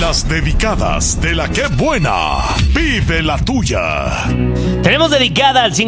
Las dedicadas de la que buena. Pide la tuya. Tenemos dedicada al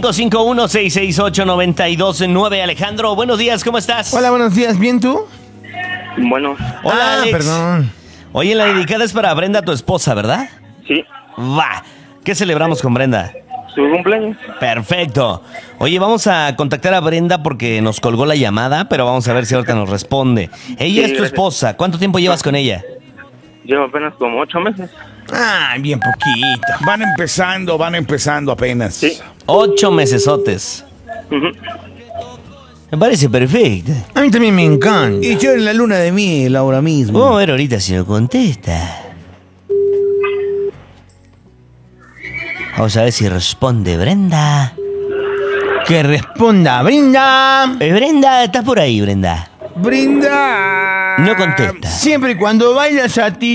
5551-668-929. Alejandro, buenos días, ¿cómo estás? Hola, buenos días, ¿bien tú? Bueno, Hola, Alex. Perdón. Oye, la dedicada es para Brenda, tu esposa, ¿verdad? sí, Va. ¿Qué celebramos con Brenda? su cumpleaños. Perfecto. Oye, vamos a contactar a Brenda porque nos colgó la llamada, pero vamos a ver si ahorita nos responde. Ella Sí, es tu gracias. esposa. ¿Cuánto tiempo llevas con ella? Llevo apenas como 8 meses. Ah, bien poquito. Van empezando apenas. Sí. 8 mesesotes. Ujú. Me parece perfecto. A mí también me encanta. Y yo en la luna de miel ahora mismo. Vamos a ver ahorita si nos contesta. Vamos a ver si responde Brenda. Que responda, Brenda. Brenda, ¿estás por ahí, Brenda? Brinda. No contesta. Siempre y cuando bailas a ti,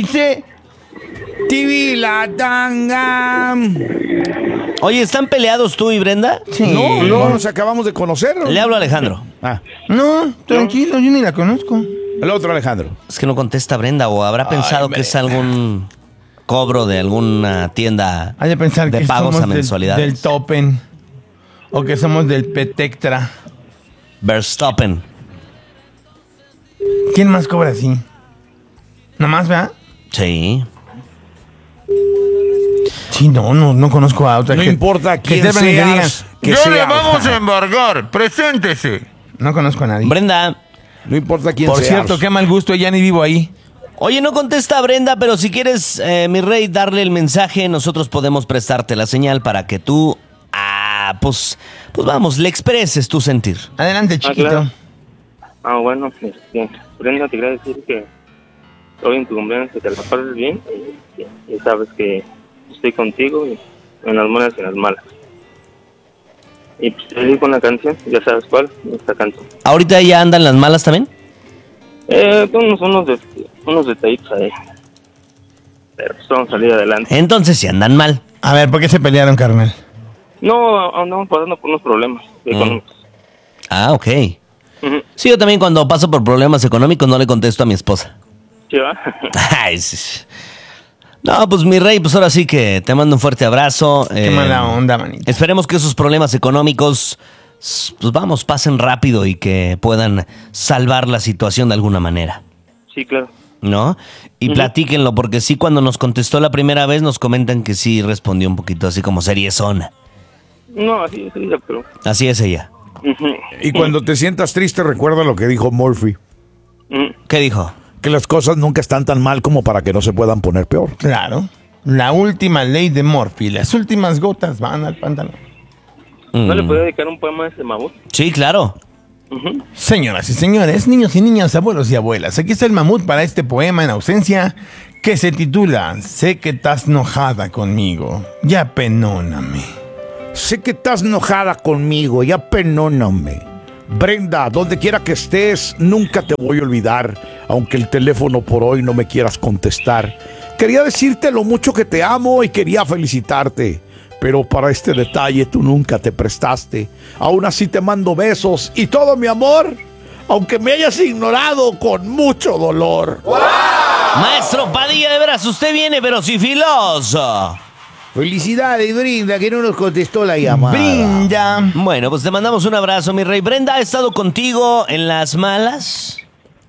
TV la tanga. Oye, ¿están peleados tú y Brenda? Sí. No nos acabamos de conocer. Le hablo a Alejandro. Ah, No, tranquilo, yo ni la conozco. el otro Alejandro. Es que no contesta Brenda o habrá pensado que es algún cobro de alguna tienda Hay de pensar de que pagos somos a mensualidades. del Topen. O que somos del Petectra. Verstappen. ¿Quién más cobra así? ¿Nomás, verdad? Sí. Sí, no conozco a otra. No que- importa que quién sepan y que digan, seas, que "Yo le sea". vamos a embargar, preséntese. No conozco a nadie. Brenda. No importa quién Por seas. cierto, qué mal gusto, ya ni vivo ahí. Oye, no contesta Brenda, pero si quieres, mi rey, darle el mensaje, nosotros podemos prestarte la señal para que tú, pues vamos, le expreses tu sentir. Adelante, chiquito. claro. Bueno, Brenda, te quería decir que hoy en tu cumpleaños que te la pases bien y sabes que estoy contigo y en las buenas y en las malas. Y pues te digo una canción, ya sabes cuál, esta canción. ¿Ahorita ya andan las malas también? Unos detallitos ahí. Pero pues vamos a salir adelante. Entonces sí andan mal. A ver, ¿por qué se pelearon, carnal? No, andamos pasando por unos problemas económicos. Ah, ok. Ujú. Sí, yo también cuando paso por problemas económicos no le contesto a mi esposa. ¿Sí va? Ay, sí. No, pues mi rey, pues ahora sí que te mando un fuerte abrazo. Qué mala onda, manito. Esperemos que esos problemas económicos, pues vamos, pasen rápido y que puedan salvar la situación de alguna manera, Sí, claro. ¿no? Y platíquenlo, porque sí, cuando nos contestó la primera vez nos comentan que sí respondió un poquito así como seriezona. No, así es ella, pero... Así es ella. Ujú. Y cuando te sientas triste, recuerda lo que dijo Murphy. Ujú. ¿Qué dijo? Que las cosas nunca están tan mal como para que no se puedan poner peor. Claro. La última ley de Murphy. Las últimas gotas van al pantalón. ¿No le podía dedicar un poema a ese mamut? Sí, claro. Ujú. Señoras y señores, niños y niñas, abuelos y abuelas, aquí está el mamut para este poema en ausencia que se titula Sé que estás enojada conmigo, ya penóname. Sé que estás enojada conmigo, ya penóname. Brenda, donde quiera que estés, nunca te voy a olvidar, aunque el teléfono por hoy no me quieras contestar. Quería decirte lo mucho que te amo y quería felicitarte, pero para este detalle tú nunca te prestaste. Aún así te mando besos y todo mi amor, aunque me hayas ignorado con mucho dolor. Maestro Padilla, de veras, usted viene pero sí filoso. Felicidades, Brenda, que no nos contestó la llamada. Brinda. Bueno, pues te mandamos un abrazo, mi rey. Brenda ha estado contigo en las malas.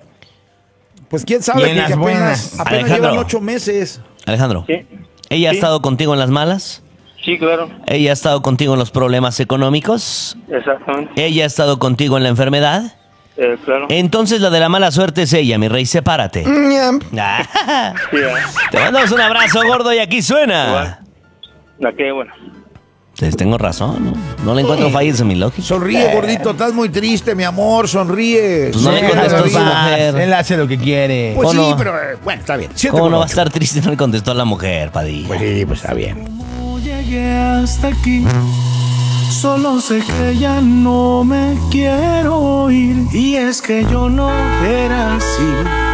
Pues quién sabe, Y en que las buenas. apenas Alejandro. llevan 8 meses. Alejandro, Sí. ¿ella ha Sí. estado contigo en las malas? Sí, claro. ¿Ella ha estado contigo en los problemas económicos? Exactamente. ¿Ella ha estado contigo en la enfermedad? Claro. Entonces la de la mala suerte es ella, mi rey, sepárate. Ñam. Ah, Sí, ¿verdad? te mandamos un abrazo, gordo, y aquí suena. Igual. La que, bueno. Pues tengo razón, ¿no? No le encuentro fallas en mi lógica. Sonríe, gordito, estás muy triste, mi amor, sonríe. Pues no le Déjalo contestó en su paz, mujer. Él hace lo que quiere. Pues ¿O sí, no? pero bueno, está bien. Siete ¿Cómo con no va a ocho. estar triste? No le contestó a la mujer, Padilla. Pues sí, pues está bien. Llegué hasta aquí, solo sé que ya no me quiero ir. Y es que yo no era así.